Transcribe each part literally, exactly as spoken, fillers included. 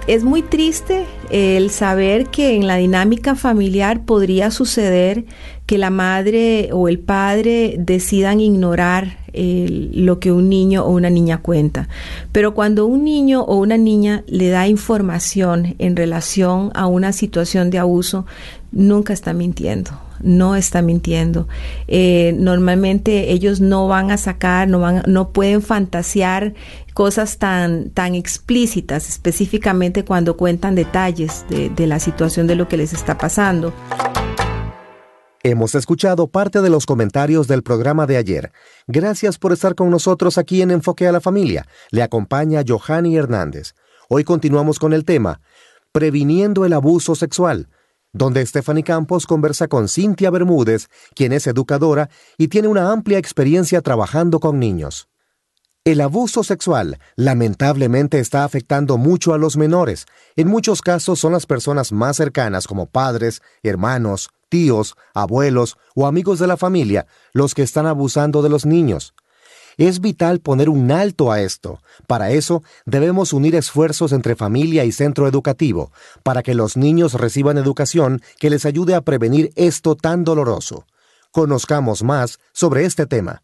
es muy triste el saber que en la dinámica familiar podría suceder que la madre o el padre decidan ignorar el, lo que un niño o una niña cuenta. Pero cuando un niño o una niña le da información en relación a una situación de abuso, nunca está mintiendo. No está mintiendo. Eh, normalmente ellos no van a sacar, no van, no pueden fantasear cosas tan, tan explícitas, específicamente cuando cuentan detalles de, de la situación de lo que les está pasando. Hemos escuchado parte de los comentarios del programa de ayer. Gracias por estar con nosotros aquí en Enfoque a la Familia. Le acompaña Johanny Hernández. Hoy continuamos con el tema Previniendo el abuso sexual, donde Stephanie Campos conversa con Cintia Bermúdez, quien es educadora y tiene una amplia experiencia trabajando con niños. El abuso sexual, lamentablemente, está afectando mucho a los menores. En muchos casos son las personas más cercanas, como padres, hermanos, tíos, abuelos o amigos de la familia, los que están abusando de los niños. Es vital poner un alto a esto. Para eso, debemos unir esfuerzos entre familia y centro educativo, para que los niños reciban educación que les ayude a prevenir esto tan doloroso. Conozcamos más sobre este tema.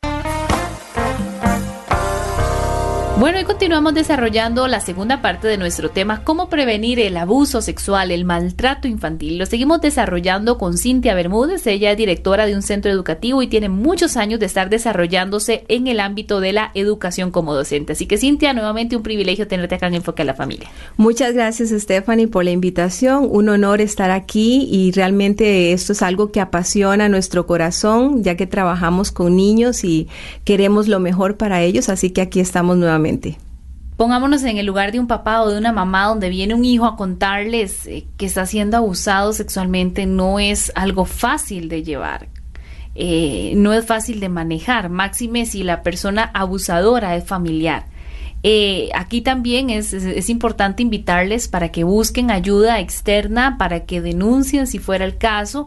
Bueno, y continuamos desarrollando la segunda parte de nuestro tema, cómo prevenir el abuso sexual, el maltrato infantil. Lo seguimos desarrollando con Cintia Bermúdez. Ella es directora de un centro educativo y tiene muchos años de estar desarrollándose en el ámbito de la educación como docente. Así que, Cintia, nuevamente un privilegio tenerte acá en Enfoque a la Familia. Muchas gracias, Stephanie, por la invitación. Un honor estar aquí y realmente esto es algo que apasiona nuestro corazón, ya que trabajamos con niños y queremos lo mejor para ellos, así que aquí estamos nuevamente. Pongámonos en el lugar de un papá o de una mamá donde viene un hijo a contarles eh, que está siendo abusado sexualmente. No es algo fácil de llevar, eh, no es fácil de manejar, máxime si la persona abusadora es familiar. Eh, aquí también es, es, es importante invitarles para que busquen ayuda externa, para que denuncien si fuera el caso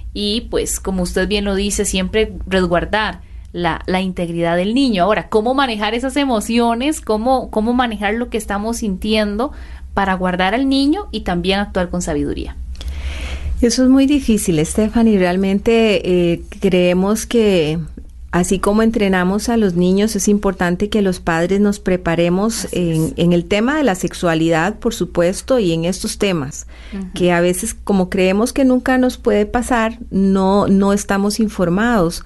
y pues como usted bien lo dice, siempre resguardar La, la integridad del niño. Ahora, ¿cómo manejar esas emociones? ¿Cómo, cómo manejar lo que estamos sintiendo para guardar al niño y también actuar con sabiduría? Eso es muy difícil, Stephanie. Realmente eh, creemos que así como entrenamos a los niños, es importante que los padres nos preparemos en, en el tema de la sexualidad, por supuesto, y en estos temas, uh-huh. que a veces, como creemos que nunca nos puede pasar, no, no estamos informados.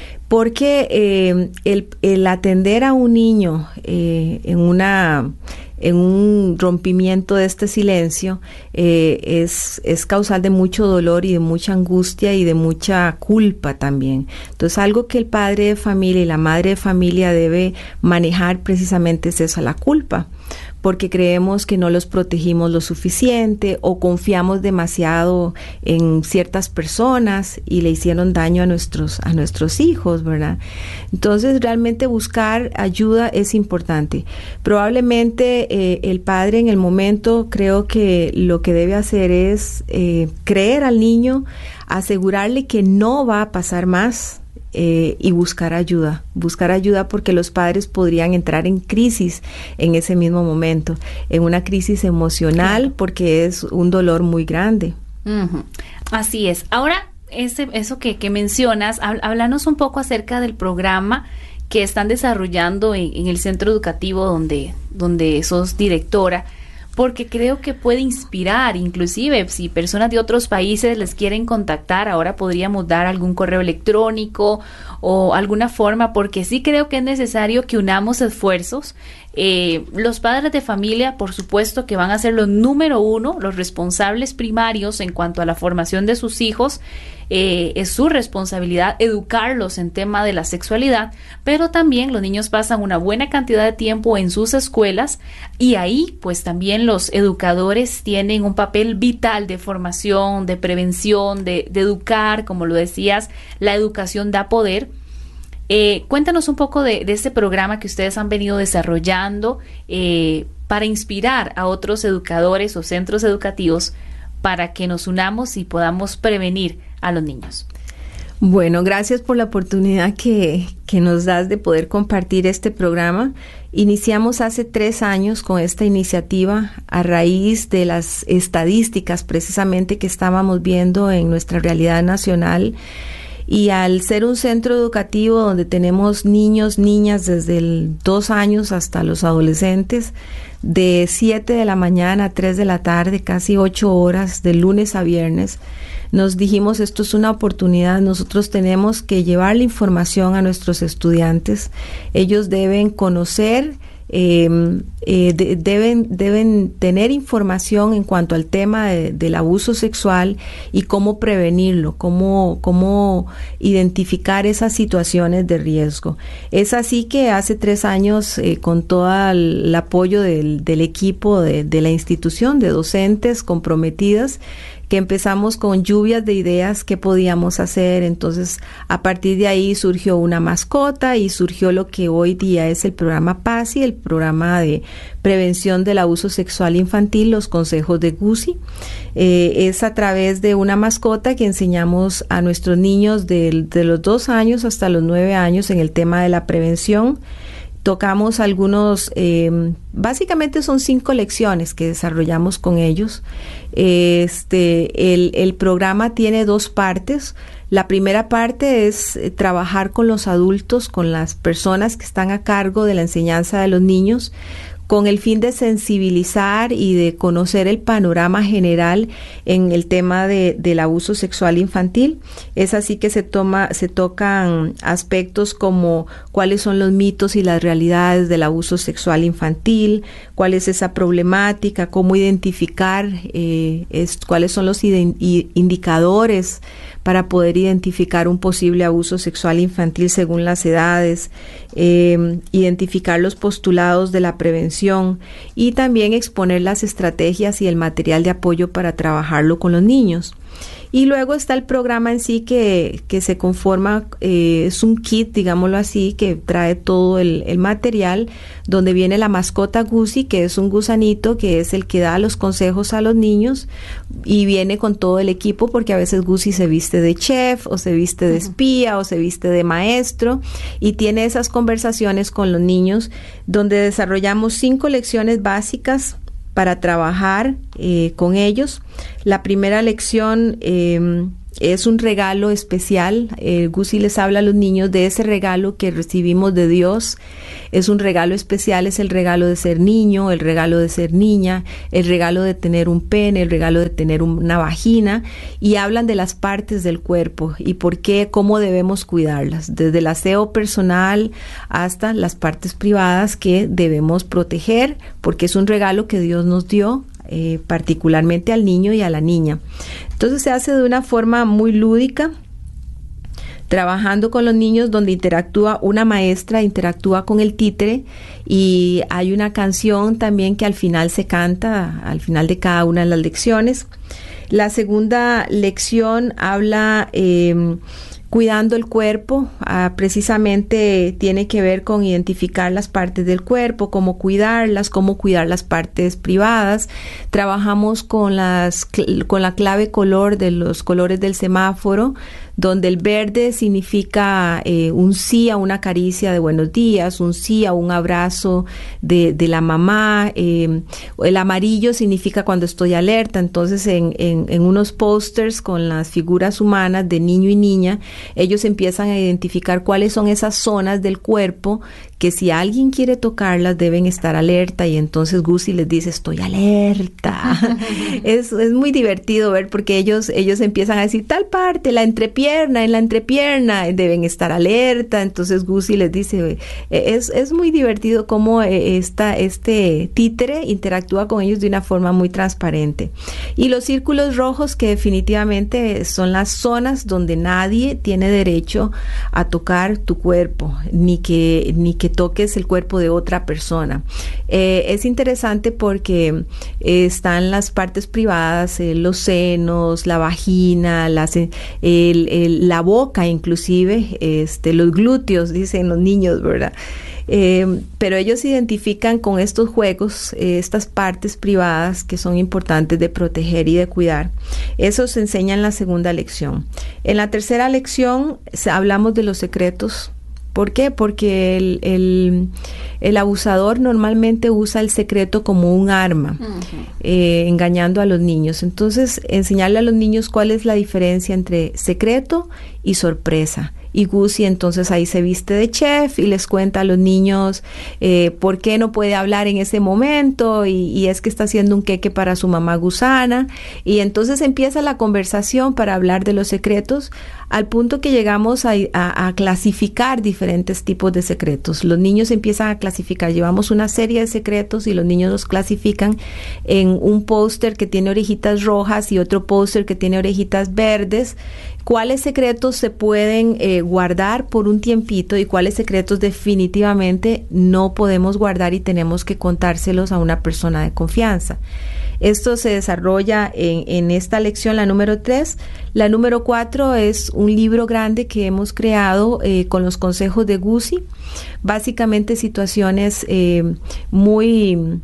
Porque eh, el, el atender a un niño eh, en una en un rompimiento de este silencio eh, es, es causal de mucho dolor y de mucha angustia y de mucha culpa también. Entonces, algo que el padre de familia y la madre de familia debe manejar precisamente es eso, la culpa, porque creemos que no los protegimos lo suficiente o confiamos demasiado en ciertas personas y le hicieron daño a nuestros, a nuestros hijos, ¿verdad? Entonces, realmente buscar ayuda es importante. Probablemente eh, el padre en el momento, creo que lo que debe hacer es eh, creer al niño, asegurarle que no va a pasar más, Eh, y buscar ayuda, buscar ayuda porque los padres podrían entrar en crisis en ese mismo momento, en una crisis emocional, claro, porque es un dolor muy grande. Uh-huh. Así es. Ahora, ese, eso que, que mencionas, háblanos un poco acerca del programa que están desarrollando en, en el centro educativo donde, donde sos directora, porque creo que puede inspirar, inclusive si personas de otros países les quieren contactar, ahora podríamos dar algún correo electrónico o alguna forma, porque sí creo que es necesario que unamos esfuerzos. Eh, los padres de familia, por supuesto, que van a ser los número uno, los responsables primarios en cuanto a la formación de sus hijos. Eh, es su responsabilidad educarlos en tema de la sexualidad, pero también los niños pasan una buena cantidad de tiempo en sus escuelas y ahí pues también los educadores tienen un papel vital de formación, de prevención, de, de educar, como lo decías, la educación da poder. Eh, cuéntanos un poco de, de este programa que ustedes han venido desarrollando eh, para inspirar a otros educadores o centros educativos para que nos unamos y podamos prevenir a los niños. Bueno, gracias por la oportunidad que, que nos das de poder compartir este programa. Iniciamos hace tres años con esta iniciativa a raíz de las estadísticas precisamente que estábamos viendo en nuestra realidad nacional. Y al ser un centro educativo donde tenemos niños, niñas desde el dos años hasta los adolescentes, de siete de la mañana a tres de la tarde, casi ocho horas, de lunes a viernes, nos dijimos, esto es una oportunidad, nosotros tenemos que llevar la información a nuestros estudiantes, ellos deben conocer, eh, eh, de, deben, deben tener información en cuanto al tema de, del abuso sexual y cómo prevenirlo, cómo, cómo identificar esas situaciones de riesgo. Es así que hace tres años, eh, con todo el, el apoyo del, del equipo de, de la institución, de docentes comprometidas, que empezamos con lluvias de ideas que podíamos hacer. Entonces, a partir de ahí surgió una mascota y surgió lo que hoy día es el programa PASI, el programa de prevención del abuso sexual infantil, los consejos de Gusi. Eh, es a través de una mascota que enseñamos a nuestros niños de, de los dos años hasta los nueve años en el tema de la prevención. Tocamos algunos, eh, básicamente son cinco lecciones que desarrollamos con ellos. Este, el, el programa tiene dos partes. La primera parte es eh, trabajar con los adultos, con las personas que están a cargo de la enseñanza de los niños, con el fin de sensibilizar y de conocer el panorama general en el tema de, del abuso sexual infantil. Es así que se toma, se tocan aspectos como cuáles son los mitos y las realidades del abuso sexual infantil, cuál es esa problemática, cómo identificar, eh, es, cuáles son los indicadores para poder identificar un posible abuso sexual infantil según las edades, eh, identificar los postulados de la prevención y también exponer las estrategias y el material de apoyo para trabajarlo con los niños. Y luego está el programa en sí que, que se conforma, eh, es un kit, digámoslo así, que trae todo el, el material, donde viene la mascota Gusi, que es un gusanito, que es el que da los consejos a los niños, y viene con todo el equipo, porque a veces Gusi se viste de chef, o se viste de espía, uh-huh. o se viste de maestro, y tiene esas conversaciones con los niños, donde desarrollamos cinco lecciones básicas para trabajar eh, con ellos. La primera lección eh, es un regalo especial. Eh, Gusi les habla a los niños de ese regalo que recibimos de Dios. Es un regalo especial, es el regalo de ser niño, el regalo de ser niña, el regalo de tener un pene, el regalo de tener una vagina, y hablan de las partes del cuerpo y por qué, cómo debemos cuidarlas, desde el aseo personal hasta las partes privadas que debemos proteger, porque es un regalo que Dios nos dio, eh, particularmente al niño y a la niña. Entonces se hace de una forma muy lúdica, trabajando con los niños, donde interactúa una maestra, interactúa con el títere, y hay una canción también que al final se canta, al final de cada una de las lecciones. La segunda lección habla eh, cuidando el cuerpo, ah, precisamente tiene que ver con identificar las partes del cuerpo, cómo cuidarlas, cómo cuidar las partes privadas. Trabajamos con las con la clave color de los colores del semáforo, donde el verde significa eh, un sí a una caricia de buenos días, un sí a un abrazo de, de la mamá. Eh, el amarillo significa cuando estoy alerta. Entonces en, en, en unos pósters con las figuras humanas de niño y niña, ellos empiezan a identificar cuáles son esas zonas del cuerpo que si alguien quiere tocarlas deben estar alerta, y entonces Gusi les dice estoy alerta. es, es muy divertido ver, porque ellos, ellos empiezan a decir tal parte, la entrepierna, en la entrepierna deben estar alerta. Entonces Gusi les dice, es, es muy divertido cómo esta, este títere interactúa con ellos de una forma muy transparente. Y los círculos rojos, que definitivamente son las zonas donde nadie tiene derecho a tocar tu cuerpo, ni que, ni que toques el cuerpo de otra persona. Eh, es interesante porque eh, están las partes privadas, eh, los senos, la vagina, las, el, el, el, la boca inclusive, este, los glúteos, dicen los niños, ¿verdad? Eh, pero ellos identifican con estos juegos eh, estas partes privadas que son importantes de proteger y de cuidar. Eso se enseña en la segunda lección. En la tercera lección hablamos de los secretos. ¿Por qué? Porque el, el, el abusador normalmente usa el secreto como un arma, uh-huh. eh, engañando a los niños. Entonces, enseñarle a los niños cuál es la diferencia entre secreto y sorpresa. Y Guzzi entonces ahí se viste de chef y les cuenta a los niños eh, por qué no puede hablar en ese momento y, y es que está haciendo un queque para su mamá gusana. Y entonces empieza la conversación para hablar de los secretos al punto que llegamos a, a, a clasificar diferentes tipos de secretos. Los niños empiezan a clasificar. Llevamos una serie de secretos y los niños los clasifican en un póster que tiene orejitas rojas y otro póster que tiene orejitas verdes. ¿Cuáles secretos se pueden eh, guardar por un tiempito y cuáles secretos definitivamente no podemos guardar y tenemos que contárselos a una persona de confianza? Esto se desarrolla en, en esta lección, la número tres. La número cuatro es un libro grande que hemos creado eh, con los consejos de Guzzi. Básicamente situaciones eh, muy...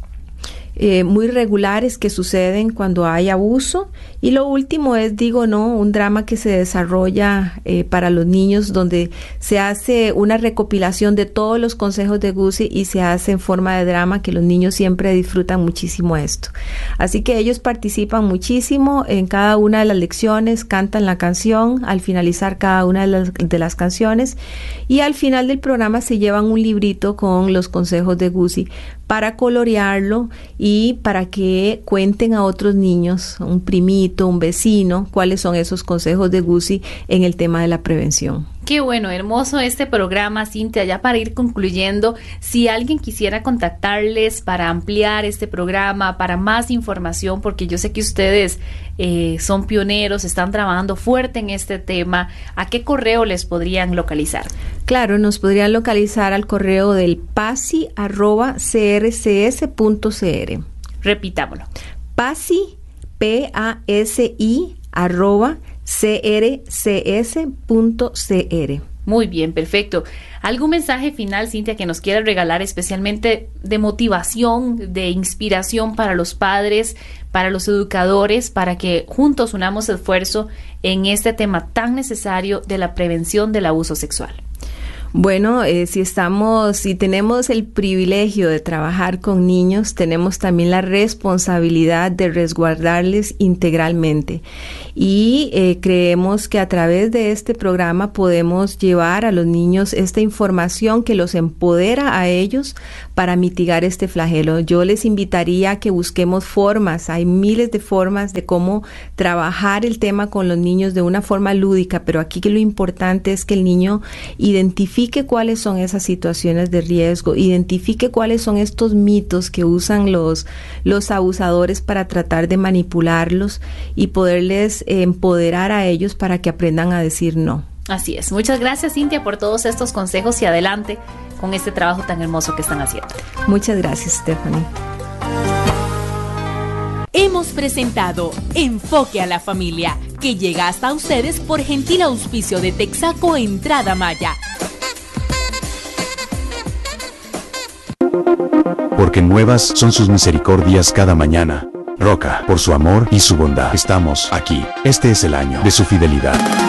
Eh, muy regulares que suceden cuando hay abuso. Y lo último es, digo, no, un drama que se desarrolla eh, para los niños donde se hace una recopilación de todos los consejos de Guzzi y se hace en forma de drama que los niños siempre disfrutan muchísimo esto. Así que ellos participan muchísimo en cada una de las lecciones, cantan la canción al finalizar cada una de las, de las canciones y al final del programa se llevan un librito con los consejos de Guzzi para colorearlo y para que cuenten a otros niños, un primito, un vecino, cuáles son esos consejos de Guzzi en el tema de la prevención. Qué bueno, hermoso este programa, Cintia. Ya para ir concluyendo, si alguien quisiera contactarles para ampliar este programa, para más información, porque yo sé que ustedes eh, son pioneros, están trabajando fuerte en este tema, ¿a qué correo les podrían localizar? Claro, nos podrían localizar al correo del pasi arroba c r c s punto c r. Repitámoslo. Pasi, P A S I, arroba c r c s punto c r. Muy bien, perfecto. ¿Algún mensaje final, Cintia, que nos quiera regalar especialmente de motivación, de inspiración para los padres, para los educadores, para que juntos unamos esfuerzo en este tema tan necesario de la prevención del abuso sexual? Bueno, eh, si estamos, si tenemos el privilegio de trabajar con niños, tenemos también la responsabilidad de resguardarles integralmente. Y eh, creemos que a través de este programa podemos llevar a los niños esta información que los empodera a ellos para mitigar este flagelo. Yo les invitaría a que busquemos formas, hay miles de formas de cómo trabajar el tema con los niños de una forma lúdica, pero aquí que lo importante es que el niño identifique cuáles son esas situaciones de riesgo, identifique cuáles son estos mitos que usan los, los abusadores para tratar de manipularlos y poderles empoderar a ellos para que aprendan a decir no. Así es. Muchas gracias, Cintia, por todos estos consejos y adelante con este trabajo tan hermoso que están haciendo. Muchas gracias, Stephanie. Hemos presentado Enfoque a la Familia, que llega hasta ustedes por gentil auspicio de Texaco Entrada Maya. Porque nuevas son sus misericordias cada mañana. Roca, por su amor y su bondad, estamos aquí. Este es el año de su fidelidad.